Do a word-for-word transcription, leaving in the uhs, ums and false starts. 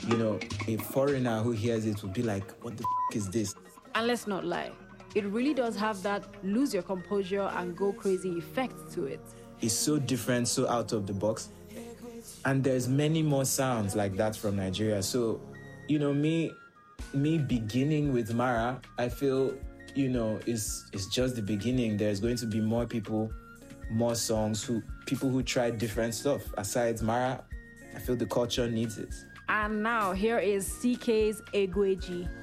you know, a foreigner who hears it will be like, what the f- is this? And let's not lie, it really does have that lose your composure and go crazy effect to it. It's so different, so out of the box. And there's many more sounds like that from Nigeria. So, you know, me me beginning with Mara, I feel, you know, is is just the beginning. There's going to be more people, more songs, who people who try different stuff. Aside Mara, I feel the culture needs it. And now here is C K's Egweji.